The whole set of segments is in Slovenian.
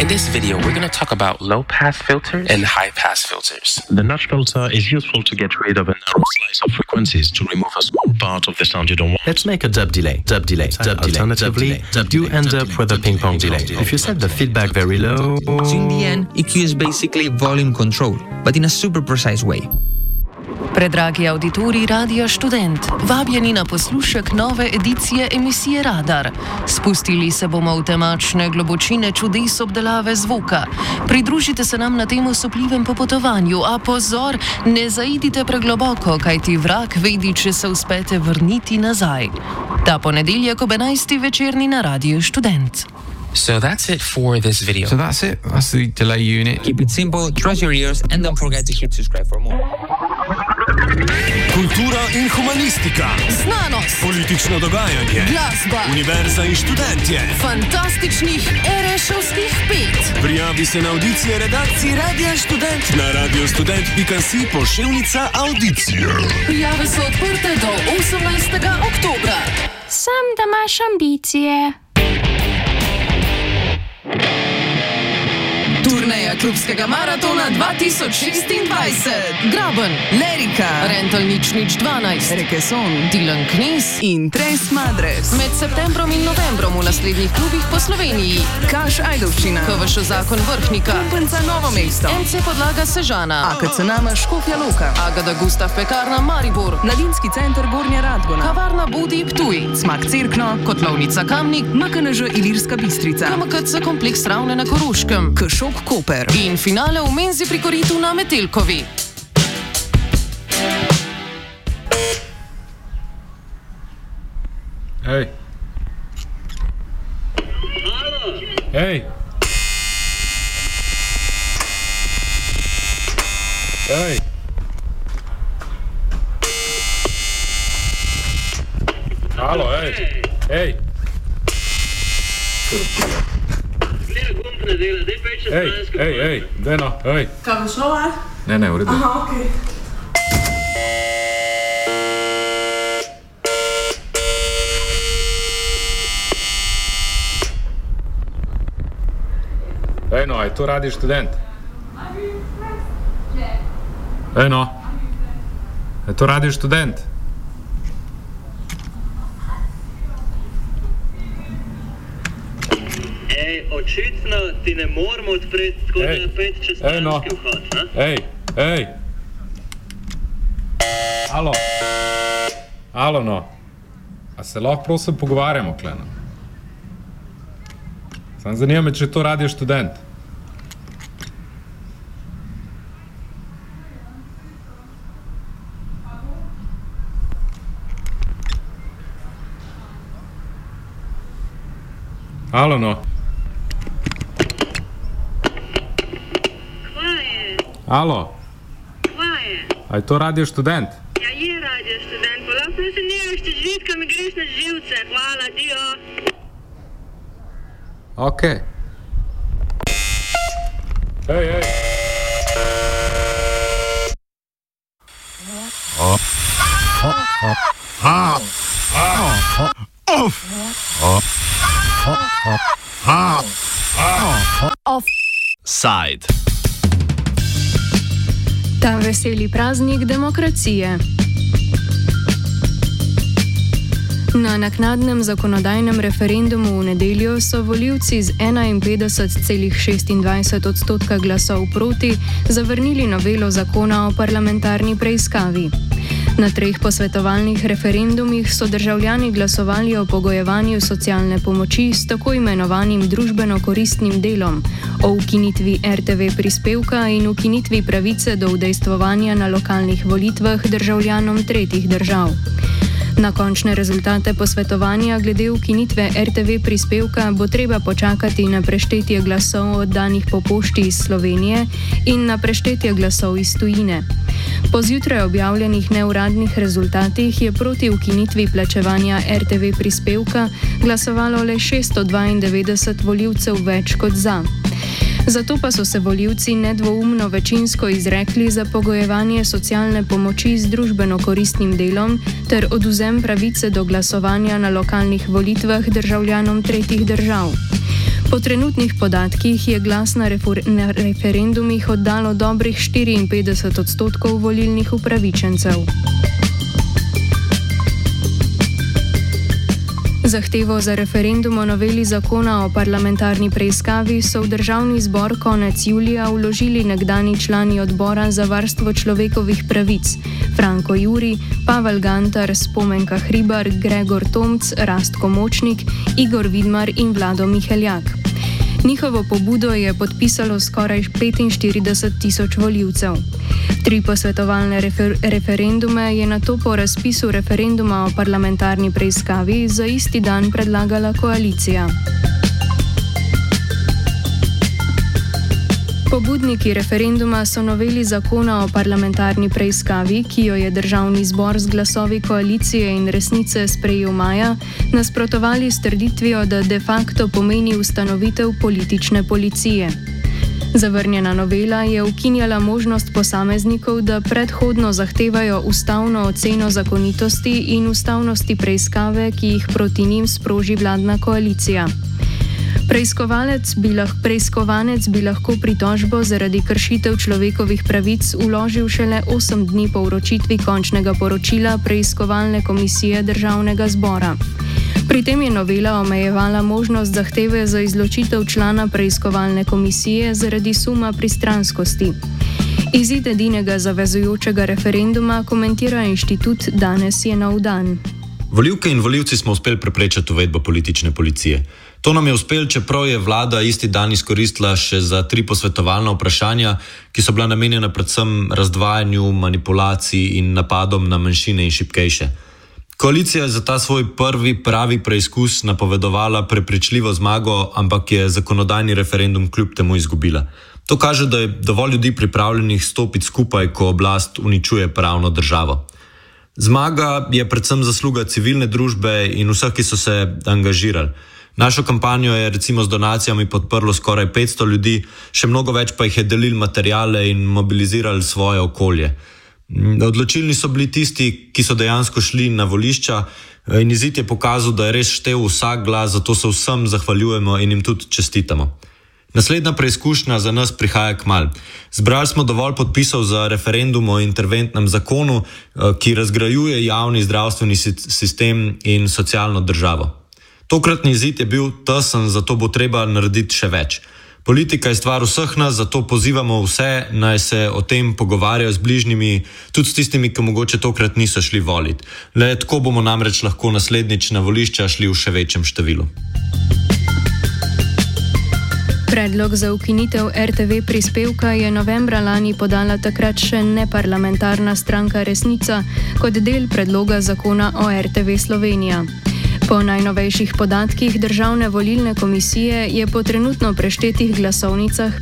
In this video, we're going to talk about low-pass filters and high-pass filters. The notch filter is useful to get rid of a narrow slice of frequencies to remove a small part of the sound you don't want. Let's make a dub delay. Alternatively, you end up with a ping-pong delay. If you set the feedback very low... So in the end, EQ is basically volume control, but in a super precise way. Predragi auditorij Radia Študent, vabljeni na poslušek nove edicije emisije Radar. Spustili se bomo v temačne globočine čudes obdelave zvoka. Pridružite se nam na tem osupljivem popotovanju, a pozor, ne zaidite pregloboko, kajti vrag vedi, če se uspete vrniti nazaj. Ta ponedeljek ob 11. večerni na Radiu Študent. So that's it for this video. So that's it. That's the delay unit. Keep it simple, trust your ears, and don't forget to hit subscribe for more. Kultura in humanistika, Znanost, politično dogajanje, glasba, univerza in študentje, fantastičnih erešovskih pet. Prijavi se na audicije redakciji Radia Študent na radiostudent.si / audicije. Prijave so odprte do 18. oktobra. Sam, da imaš ambicije. Turneja klubskega maratona 2026. Graben, Lerika, Rental nič 12, Rekeson Dilan Knis in Tres Madres. Med septembrom in novembrom v naslednjih klubih po Sloveniji. Kaš Ajdovščina, KVŠ Zakon Vrhnika, Kumpenca Novo mesto, MC Podlaga Sežana, AKC Nama Škofja Loka, Agada Gustav Pekarna Maribor, Mladinski center Gornja Radgona, Kavarna Budi Ptuj, Smak Cerkno, Kotlovnica Kamnik, MKNŽ Ilirska Bistrica, KMKC Kompleks Ravne na Koroškem, Kšok Koper in finale v Menzi pri Koritu na Metelkovi. Hej. Hej. Hej. Halo, hej. Hej. Hej, daj no, hej. Kaj bo šlo, ali? Ne, v redu. Aha, okej. Ej no, je to Radi Študent? Ej no, je to Radi Študent? Očitno ti ne moramo odpreti tako da 5 čez stranski vhod, ne? Ej! Alo no, a se lahko prosim pogovarjamo, kleno? Sam zanima me, če je to Radio Študent. Alo no. Alo. Kva je? A je to Radio Študent? Ja, je Radio Študent, pa lahko se nemaš te živit, ko mi greš na živce. Hvala, dio. Okej. Hej. Offside. Ta veseli praznik demokracije. Na naknadnem zakonodajnem referendumu v nedeljo so volivci z 51,26% glasov proti zavrnili novelo zakona o parlamentarni preiskavi. Na 3 posvetovalnih referendumih so državljani glasovali o pogojevanju socialne pomoči s tako imenovanim družbeno koristnim delom, o ukinitvi RTV prispevka in ukinitvi pravice do udejstvovanja na lokalnih volitvah državljanom tretjih držav. Na končne rezultate posvetovanja glede ukinitve RTV prispevka bo treba počakati na preštetje glasov oddanih po pošti iz Slovenije in na preštetje glasov iz tujine. Po zjutraj objavljenih neuradnih rezultatih je proti ukinitvi plačevanja RTV prispevka glasovalo le 692 volivcev več kot za. Zato pa so se volivci nedvoumno večinsko izrekli za pogojevanje socialne pomoči z družbeno koristnim delom ter odvzem pravice do glasovanja na lokalnih volitvah državljanom tretjih držav. Po trenutnih podatkih je glas na referendumih oddalo dobrih 54% volilnih upravičencev. Zahtevo za referendum o noveli zakona o parlamentarni preiskavi so v Državni zbor konec julija vložili nekdanji člani odbora za varstvo človekovih pravic Franko Juri, Pavel Gantar, Spomenka Hribar, Gregor Tomc, Rastko Močnik, Igor Vidmar in Vlado Miheljak. Njihovo pobudo je podpisalo skoraj 45.000 volivcev. 3 posvetovalne referendume je nato po razpisu referenduma o parlamentarni preiskavi za isti dan predlagala koalicija. Pobudniki referenduma so noveli zakona o parlamentarni preiskavi, ki jo je Državni zbor z glasovi koalicije in Resnice sprejel maja, nasprotovali s trditvijo, da de facto pomeni ustanovitev politične policije. Zavrnjena novela je ukinjala možnost posameznikov, da predhodno zahtevajo ustavno oceno zakonitosti in ustavnosti preiskave, ki jih proti njim sproži vladna koalicija. Preiskovanec bi lahko pritožbo zaradi kršitev človekovih pravic vložil šele 8 dni po vročitvi končnega poročila preiskovalne komisije Državnega zbora. Pri tem je novela omejevala možnost zahteve za izločitev člana preiskovalne komisije zaradi suma pristranskosti. Izid edinega zavezujočega referenduma komentira inštitut Danes je nov dan. Volivke in volivci smo uspeli preprečiti uvedbo politične policije. To nam je uspelo, čeprav je vlada isti dan izkoristila še za 3 posvetovalna vprašanja, ki so bila namenjena predvsem razdvajanju, manipulaciji in napadom na manjšine in šibkejše. Koalicija je za ta svoj prvi pravi preizkus napovedovala prepričljivo zmago, ampak je zakonodajni referendum kljub temu izgubila. To kaže, da je dovolj ljudi pripravljenih stopiti skupaj, ko oblast uničuje pravno državo. Zmaga je predvsem zasluga civilne družbe in vseh, ki so se angažirali. Našo kampanjo je recimo z donacijami podprlo skoraj 500 ljudi, še mnogo več pa jih je delili materiale in mobilizirali svoje okolje. Odločilni so bili tisti, ki so dejansko šli na volišča in izid je pokazal, da je res štel vsak glas, zato se vsem zahvaljujemo in jim tudi čestitamo. Naslednja preizkušnja za nas prihaja kmalu. Zbrali smo dovolj podpisov za referendum o interventnem zakonu, ki razgrajuje javni zdravstveni sistem in socialno državo. Tokratni izid je bil tesen, zato bo treba narediti še več. Politika je stvar vseh nas, zato pozivamo vse, naj se o tem pogovarjajo z bližnjimi, tudi s tistimi, ki mogoče tokrat niso šli voliti. Le tako bomo namreč lahko naslednjič na volišča šli v še večjem številu. Predlog za ukinitev RTV prispevka je novembra lani podala takrat še neparlamentarna stranka Resnica kot del predloga zakona o RTV Slovenija. Po najnovejših podatkih Državne volilne komisije je po trenutno preštetih glasovnicah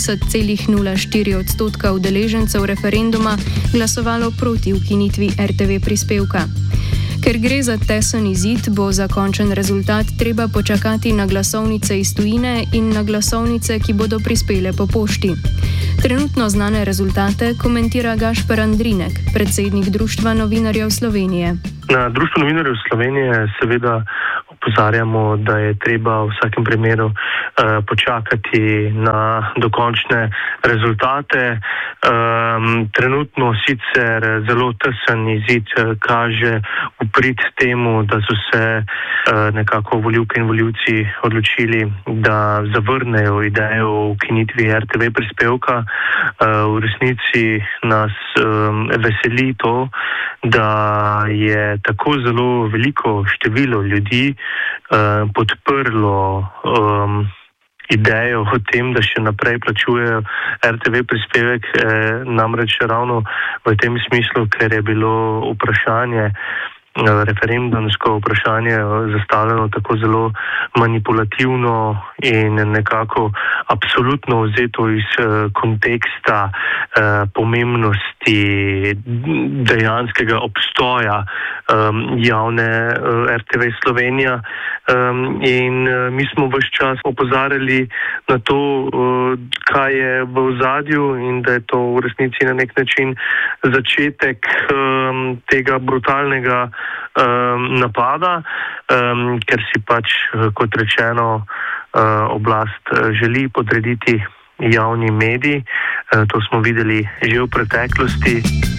50,04% udeležencev referenduma glasovalo proti ukinitvi RTV prispevka. Ker gre za tesen izid, bo za končen rezultat treba počakati na glasovnice iz tujine in na glasovnice, ki bodo prispele po pošti. Trenutno znane rezultate komentira Gašper Andrinek, predsednik Društva novinarjev Slovenije. Na Društvu novinarjev Slovenije seveda opozarjamo, da je treba v vsakem primeru počakati na dokončne rezultate. Trenutno sicer zelo tesen izid kaže v prid temu, da so se nekako volivke in volivci odločili, da zavrnejo idejo o ukinitvi RTV prispevka. V resnici nas veseli to, da je tako zelo veliko število ljudi podprlo idejo o tem, da še naprej plačujejo RTV prispevek, namreč ravno v tem smislu, ker je bilo vprašanje, referendumsko vprašanje zastavljeno tako zelo manipulativno in nekako absolutno vzeto iz konteksta pomembnosti dejanskega obstoja javne RTV Slovenija. In mi smo ves čas opozarjali na to, kaj je v ozadju in da je to v resnici na nek način začetek tega brutalnega napada, ker si pač, kot rečeno, oblast želi podrediti javni medij. To smo videli že v preteklosti.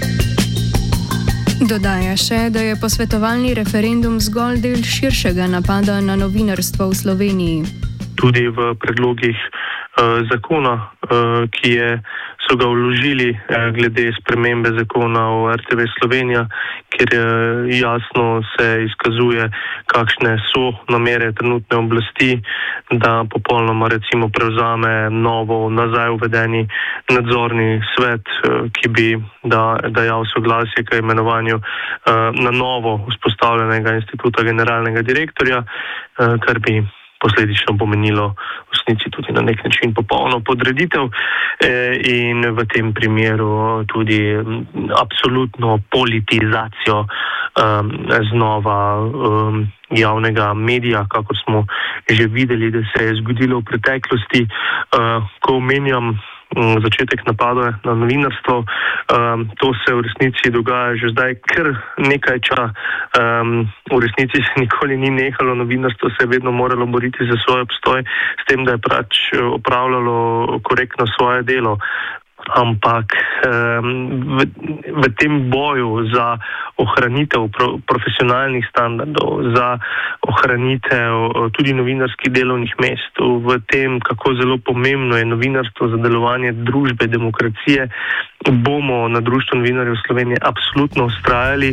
Dodaja še, da je posvetovalni referendum zgolj del širšega napada na novinarstvo v Sloveniji. Tudi v predlogih zakona, so ga vložili glede spremembe zakona o RTV Slovenija, kjer jasno se izkazuje, kakšne so namere trenutne oblasti, da popolnoma recimo prevzame novo nazaj uvedeni nadzorni svet, ki bi dajal soglasje k imenovanju na novo vzpostavljenega instituta generalnega direktorja, kar bi posledično pomenilo v resnici tudi na nek način popolno podreditev in v tem primeru tudi absolutno politizacijo znova javnega medija, kako smo že videli, da se je zgodilo v preteklosti. Ko omenjam začetek napada na novinarstvo, to se v resnici dogaja že zdaj kar nekaj časa. V resnici se nikoli ni nehalo, novinarstvo se je vedno moralo boriti za svoj obstoj, s tem, da je pač opravljalo korektno svoje delo. Ampak v tem boju za ohranitev profesionalnih standardov, za ohranitev tudi novinarskih delovnih mest, v tem, kako zelo pomembno je novinarstvo za delovanje družbe, demokracije, bomo na Društvu novinarjev Slovenije absolutno vztrajali.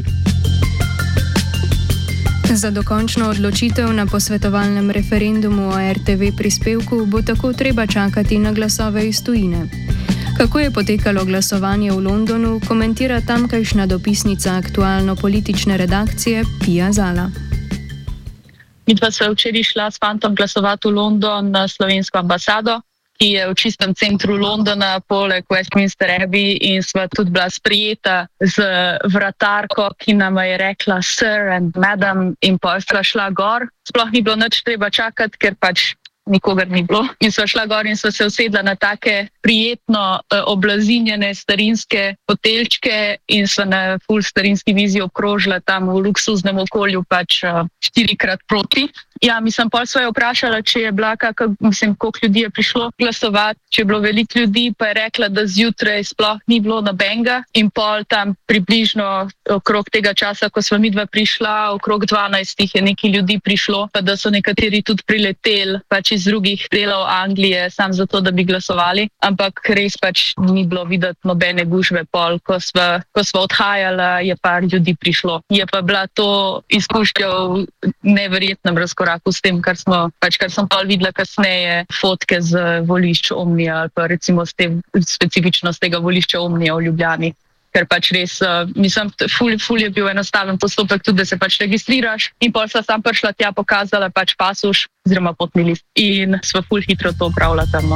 Za dokončno odločitev na posvetovalnem referendumu o RTV prispevku bo tako treba čakati na glasove iz tujine. Kako je potekalo glasovanje v Londonu, komentira tamkajšnja dopisnica aktualno-politične redakcije Pia Zala. Midva sva včeraj šla s fantom glasovati v London na slovensko ambasado, ki je v čistem centru Londona, poleg Westminster Abbey, in sva tudi bila sprijeta z vratarko, ki nam je rekla sir and madam, in pa sva šla gor. Sploh ni bilo nič treba čakati, ker pač nikogar ni bilo. In sva šla gor in sva se usedla na take prijetno oblazinjene starinske hotelčke in sva na ful starinski vizi obkrožila tam v luksuznem okolju pač 4x proti. Ja, pol sva jo vprašala, če je bila koliko ljudi je prišlo glasovati, če je bilo veliko ljudi, pa je rekla, da zjutraj sploh ni bilo nobenega, in pol tam približno okrog tega časa, ko sva midva prišla, okrog 12 je nekaj ljudi prišlo, pa da so nekateri tudi prileteli pač iz drugih delov Anglije, sam zato, da bi glasovali, ampak res pač ni bilo videti nobene gužve pol. Ko sva odhajala, je par ljudi prišlo. Je pa bila to izkušnja v neverjetnem razkoraku s tem, kar sem pol videla kasneje, fotke z volišč Omnija ali pa recimo s tem specifično z tega volišča Omnija v Ljubljani. Ker pač res, ful je bil enostaven postopek tudi, da se pač registriraš, in pol sva sam prišla tja, pokazala pač pasuš oziroma potni list in sva ful hitro to opravila tam.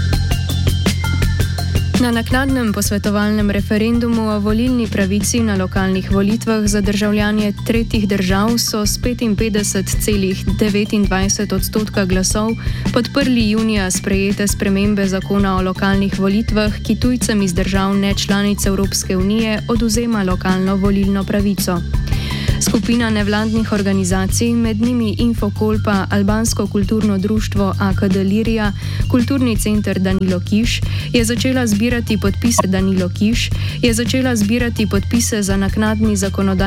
Na naknadnem posvetovalnem referendumu o volilni pravici na lokalnih volitvah za državljanje tretjih držav so s 55,29% glasov podprli junija sprejete spremembe zakona o lokalnih volitvah, ki tujcem iz držav nečlanic Evropske unije odvzema lokalno volilno pravico. Skupina nevladnih organizacij, med njimi Infokolpa, Albansko kulturno društvo AKD Lirija, Kulturni center Danilo Kiš, je začela zbirati podpise za naknadni zakonodajni